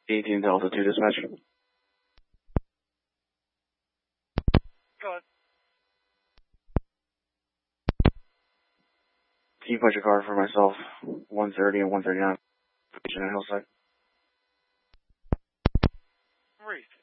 18 Delta 2 dispatch. Go ahead. Can you punch a car for myself? 130 and 139. Hillside. Where are you?